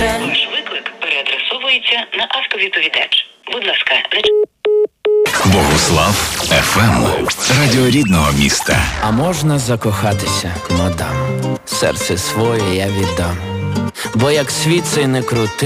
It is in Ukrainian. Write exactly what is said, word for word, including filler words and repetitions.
більше. Ваш виклик переадресовується на автовідповідач. Будь ласка, зач... Богуслав еф ем. Радіо рідного міста. А можна закохатися, мадам? Серце своє я віддам. Бо як світ цей не крути.